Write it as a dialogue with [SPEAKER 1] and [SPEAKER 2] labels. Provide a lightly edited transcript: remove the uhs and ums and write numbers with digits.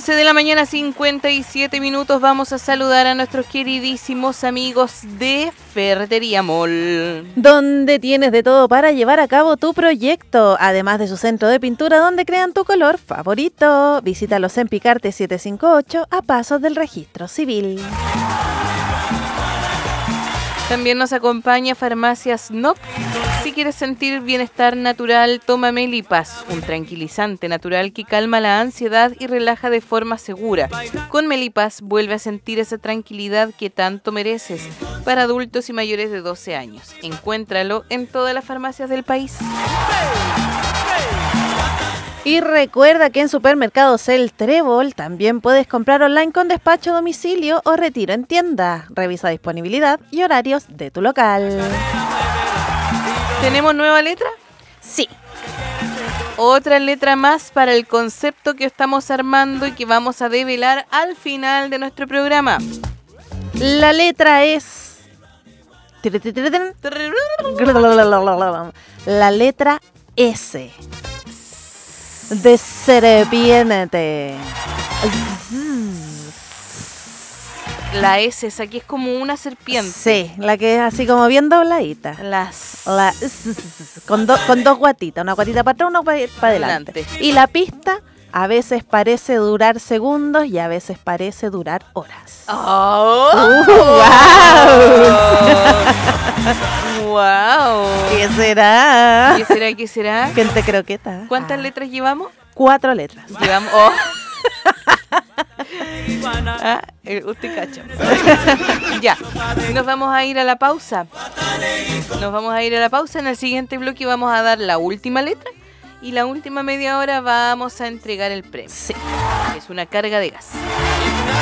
[SPEAKER 1] 11 de la mañana, 57 minutos. Vamos a saludar a nuestros queridísimos amigos de Ferretería Mall,
[SPEAKER 2] donde tienes de todo para llevar a cabo tu proyecto, además de su centro de pintura donde crean tu color favorito. Visítalos en Picarte 758 a pasos del registro civil.
[SPEAKER 1] También nos acompaña Farmacias Nop. Si quieres sentir bienestar natural, toma Melipas, un tranquilizante natural que calma la ansiedad y relaja de forma segura. Con Melipas vuelve a sentir esa tranquilidad que tanto mereces, para adultos y mayores de 12 años. Encuéntralo en todas las farmacias del país.
[SPEAKER 2] Y recuerda que en Supermercados El Trébol también puedes comprar online con despacho a domicilio o retiro en tienda. Revisa disponibilidad y horarios de tu local.
[SPEAKER 1] ¿Tenemos nueva letra?
[SPEAKER 2] Sí.
[SPEAKER 1] Otra letra más para el concepto que estamos armando y que vamos a develar al final de nuestro programa.
[SPEAKER 2] La letra es... La letra S. De serpiente.
[SPEAKER 1] La S, esa que es como una serpiente.
[SPEAKER 2] Sí, la que es así como bien dobladita. Con dos guatitas, una guatita para atrás, una para adelante. Y la pista a veces parece durar segundos y a veces parece durar horas.
[SPEAKER 1] ¡Oh!
[SPEAKER 2] ¡Wow!
[SPEAKER 1] ¡Wow!
[SPEAKER 2] ¿Qué será?
[SPEAKER 1] ¿Qué será?
[SPEAKER 2] Gente croqueta.
[SPEAKER 1] ¿Cuántas letras llevamos?
[SPEAKER 2] 4 letras.
[SPEAKER 1] Llevamos... Oh. Usted cacha. Ya, nos vamos a ir a la pausa. En el siguiente bloque vamos a dar la última letra y la última media hora vamos a entregar el premio.
[SPEAKER 2] Sí.
[SPEAKER 1] Es una carga de gas.